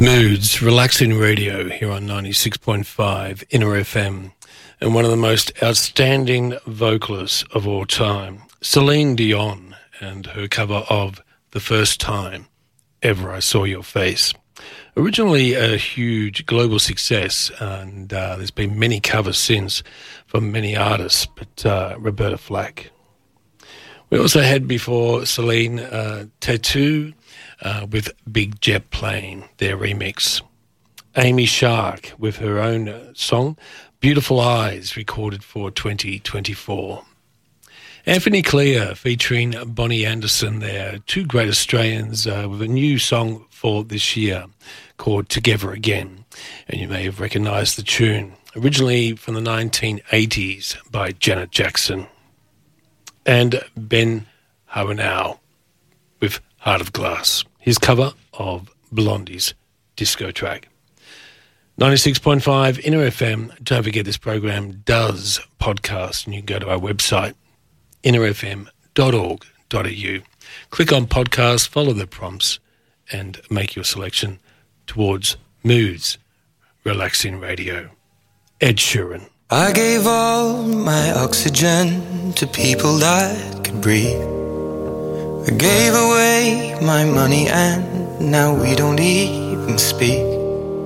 Moods, relaxing radio here on 96.5 Inner FM, and one of the most outstanding vocalists of all time, Celine Dion, and her cover of The First Time Ever I Saw Your Face. Originally a huge global success, and there's been many covers since from many artists, but Roberta Flack. We also had before Celine Tattoo, with Big Jet Plane, their remix. Amy Shark with her own song, Beautiful Eyes, recorded for 2024. Anthony Clear featuring Bonnie Anderson there, two great Australians with a new song for this year called Together Again. And you may have recognised the tune, originally from the 1980s by Janet Jackson. And Ben Havanau with Heart of Glass, his cover of Blondie's disco track. 96.5 Inner FM. Don't forget this program does podcast, and you can go to our website, innerfm.org.au. Click on podcast, follow the prompts, and make your selection towards Moods, relaxing radio. Ed Sheeran. I gave all my oxygen to people that could breathe. I gave away my money and now we don't even speak.